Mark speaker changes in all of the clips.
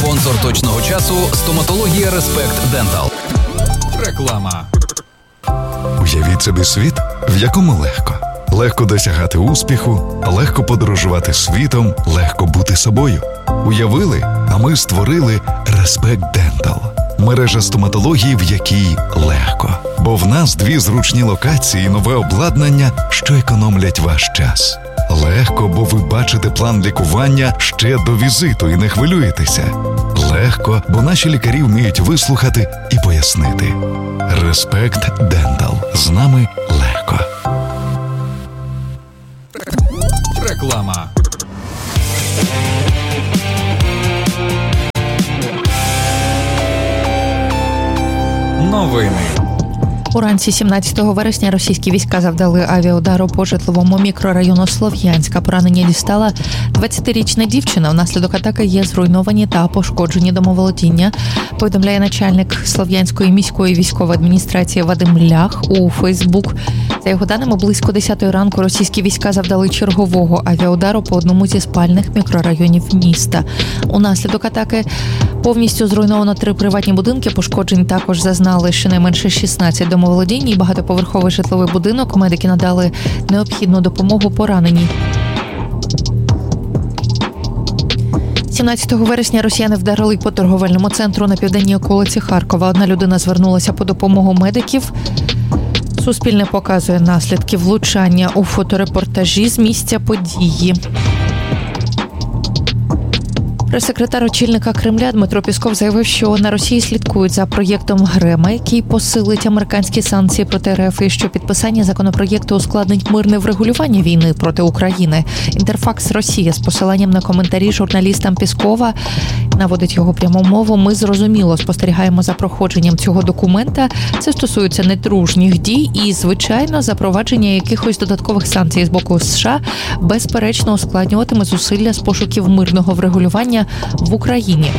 Speaker 1: Спонсор точного часу – стоматологія Респект Дентал.
Speaker 2: Реклама.
Speaker 3: Уявіть собі світ, в якому легко. Легко досягати успіху, легко подорожувати світом, легко бути собою. Уявили, а ми створили Респект Дентал. Мережа стоматології, в якій легко. Бо в нас 2 зручні локації і нове обладнання, що економлять ваш час. Легко, бо ви бачите план лікування ще до візиту і не хвилюєтеся. Легко, бо наші лікарі вміють вислухати і пояснити. Респект Дентал. З нами легко.
Speaker 2: Реклама. Новини.
Speaker 4: Уранці 17 вересня російські війська завдали авіаудару по житловому мікрорайону Слов'янська. Поранення дістала 20-річна дівчина. Внаслідок атаки є зруйновані та пошкоджені домоволодіння, повідомляє начальник Слов'янської міської військової адміністрації Вадим Лях у Фейсбук. За його даними, близько 10 ранку російські війська завдали чергового авіаудару по одному зі спальних мікрорайонів міста. Унаслідок атаки повністю зруйновано 3 приватні будинки, пошкоджень також зазнали щонайменше 16 домоволодінь і багатоповерховий житловий будинок. Медики надали необхідну допомогу пораненій. 17 вересня росіяни вдарили по торговельному центру на південній околиці Харкова. Одна людина звернулася по допомогу медиків. Суспільне показує наслідки влучання у фоторепортажі з місця події. Прес-секретар очільника Кремля Дмитро Пісков заявив, що на Росії слідкують за проєктом Грема, який посилить американські санкції проти РФ, і що підписання законопроєкту ускладнить мирне врегулювання війни проти України. Інтерфакс Росія з посиланням на коментарі журналістам Піскова наводить його пряму мову. Ми зрозуміло спостерігаємо за проходженням цього документа. Це стосується недружніх дій і, звичайно, запровадження якихось додаткових санкцій з боку США безперечно ускладнюватиме зусилля з пошуків мирного врегулювання в Україні.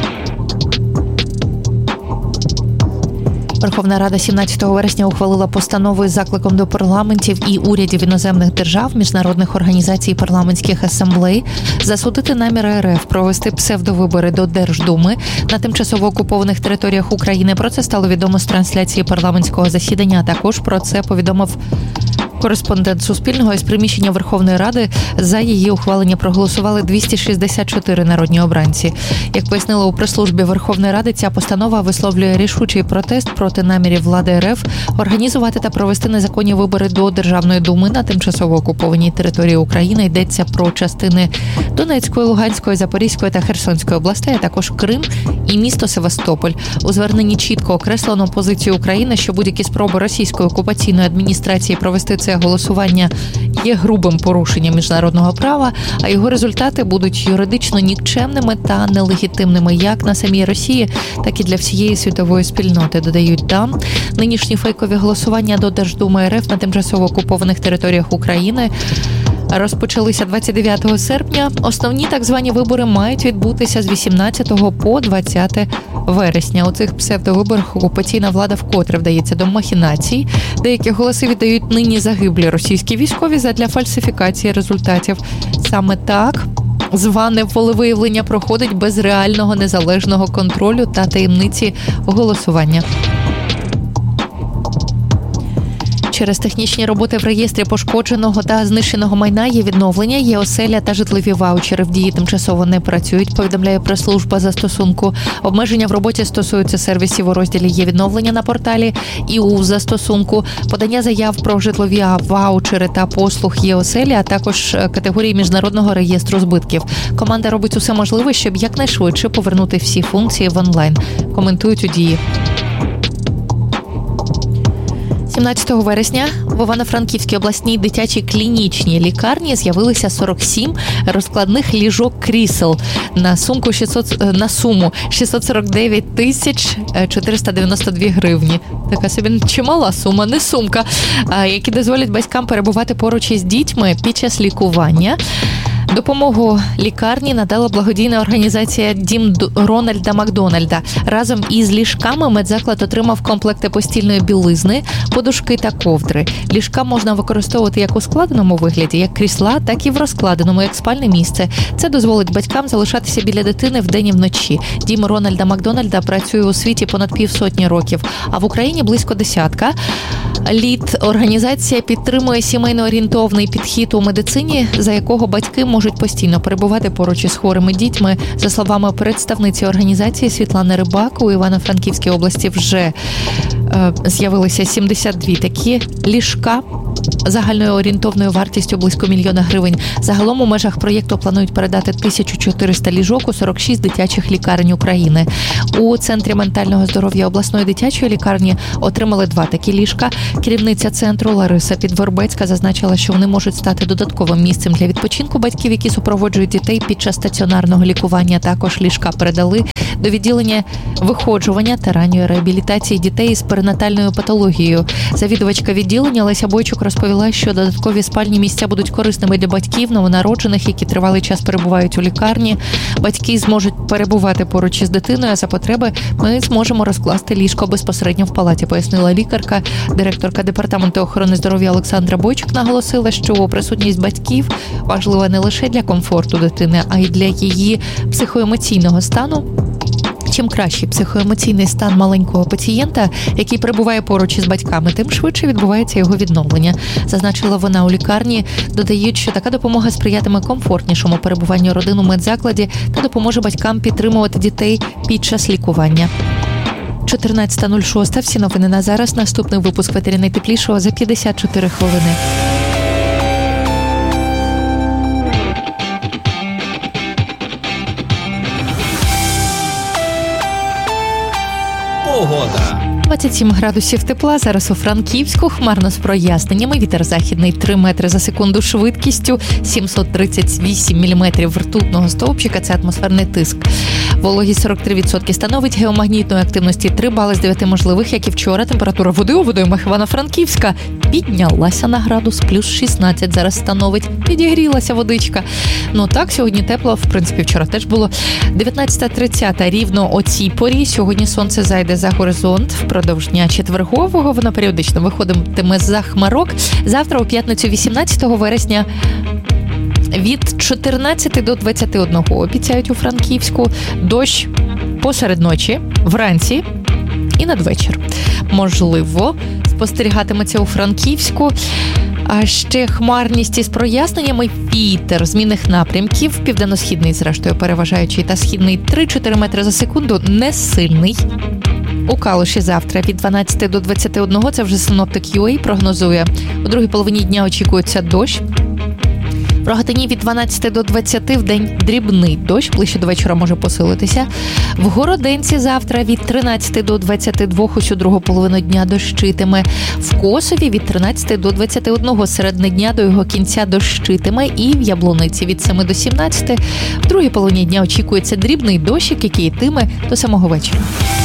Speaker 4: Верховна Рада 17 вересня ухвалила постанову із закликом до парламентів і урядів іноземних держав, міжнародних організацій і парламентських асамблей засудити наміри РФ провести псевдовибори до Держдуми на тимчасово окупованих територіях України. Про це стало відомо з трансляції парламентського засідання, а також про це повідомив кореспондент Суспільного. Із приміщення Верховної Ради за її ухвалення проголосували 264 народні обранці. Як пояснили у прес-службі Верховної Ради, ця постанова висловлює рішучий протест проти намірів влади РФ організувати та провести незаконні вибори до Державної думи на тимчасово окупованій території України. Йдеться про частини Донецької, Луганської, Запорізької та Херсонської областей, а також Крим і місто Севастополь. У зверненні чітко окреслено позицію України, що будь-які спроби російської окупаційної адміністрації провести це голосування є грубим порушенням міжнародного права, а його результати будуть юридично нікчемними та нелегітимними як на самій Росії, так і для всієї світової спільноти. Додають там, нинішні фейкові голосування до Держдуми РФ на тимчасово окупованих територіях України розпочалися 29 серпня. Основні так звані вибори мають відбутися з 18 по 20 вересня. У цих псевдовиборах окупаційна влада вкотре вдається до махінацій. Деякі голоси віддають нині загиблі російські військові задля фальсифікації результатів. Саме так зване волевиявлення проходить без реального незалежного контролю та таємниці голосування. Через технічні роботи в реєстрі пошкодженого та знищеного майна є відновлення, є оселя та житлові ваучери в дії тимчасово не працюють, повідомляє прес-служба застосунку. Обмеження в роботі стосуються сервісів у розділі «Є відновлення» на порталі і у застосунку, подання заяв про житлові ваучери та послуг «Є оселя», а також категорії міжнародного реєстру збитків. Команда робить усе можливе, щоб якнайшвидше повернути всі функції в онлайн, коментують у дії. 17 вересня в Івано-Франківській обласній дитячій клінічній лікарні з'явилися 47 розкладних ліжок-крісел на суму 649 тисяч 492 гривні. Така собі чимала сума, не сумка, які дозволять батькам перебувати поруч із дітьми під час лікування. Допомогу лікарні надала благодійна організація «Дім Рональда Макдональда». Разом із ліжками медзаклад отримав комплекти постільної білизни, подушки та ковдри. Ліжка можна використовувати як у складеному вигляді, як крісла, так і в розкладеному, як спальне місце. Це дозволить батькам залишатися біля дитини вдень і вночі. Дім Рональда Макдональда працює у світі понад півсотні років, а в Україні близько десятка. Організація підтримує сімейно-орієнтовний підхід у медицині, за якого батьки можуть постійно перебувати поруч із хворими дітьми. За словами представниці організації Світлани Рибак, у Івано-Франківській області вже з'явилися 72 такі ліжка загальною орієнтовною вартістю близько 1 мільйона гривень. Загалом у межах проєкту планують передати 1400 ліжок у 46 дитячих лікарень України. У Центрі ментального здоров'я обласної дитячої лікарні отримали 2 такі ліжка. Керівниця центру Лариса Підвербецька зазначила, що вони можуть стати додатковим місцем для відпочинку батьків, які супроводжують дітей під час стаціонарного лікування. Також ліжка передали до відділення виходжування та ранньої реабілітації дітей із перинатальною патологією. Завідувачка відділення Леся Бойчук розповіла, що додаткові спальні місця будуть корисними для батьків новонароджених, які тривалий час перебувають у лікарні. Батьки зможуть перебувати поруч із дитиною, а за потреби ми зможемо розкласти ліжко безпосередньо в палаті, пояснила лікарка. Директорка департаменту охорони здоров'я Олександра Бойчук наголосила, що присутність батьків важлива не лише для комфорту дитини, а й для її психоемоційного стану. Чим кращий психоемоційний стан маленького пацієнта, який перебуває поруч із батьками, тим швидше відбувається його відновлення. Зазначила вона у лікарні. Додають, що така допомога сприятиме комфортнішому перебуванню родин у медзакладі та допоможе батькам підтримувати дітей під час лікування. 14:06. Всі новини на зараз. Наступний випуск «Ветері найтеплішого» за 54 хвилини.
Speaker 2: Погода.
Speaker 4: 27 градусів тепла, зараз у Франківську, хмарно з проясненнями, вітер західний 3 метри за секунду швидкістю, 738 міліметрів ртутного стовпчика, це атмосферний тиск. Вологість 43% становить, геомагнітної активності 3 бали з 9 можливих, як і вчора. Температура води у водоймах Івано-Франківська піднялася на градус, плюс 16 зараз становить, підігрілася водичка. Ну так, сьогодні тепло, в принципі, вчора теж було. 19:30 рівно о цій порі, сьогодні сонце зайде за горизонт впродовж дня четвергового, воно періодично виходитиме з-за хмарок. Завтра, у п'ятницю 18 вересня, від 14 до 21 обіцяють у Франківську. Дощ посеред ночі, вранці і надвечір. Можливо, спостерігатиметься у Франківську. А ще хмарність із проясненнями, вітер змінних напрямків, південно-східний, зрештою, переважаючий, та східний 3-4 метри за секунду, не сильний. У Калуші завтра від 12 до 21, це вже синоптик UA прогнозує. У другій половині дня очікується дощ. В Рогатині від 12 до 20 в день дрібний дощ, ближче до вечора може посилитися. В Городенці завтра від 13 до 22 усю другу половину дня дощитиме. В Косові від 13 до 21 середини дня до його кінця дощитиме. І в Яблуниці від 7 до 17 в другій половині дня очікується дрібний дощик, який йтиме до самого вечора.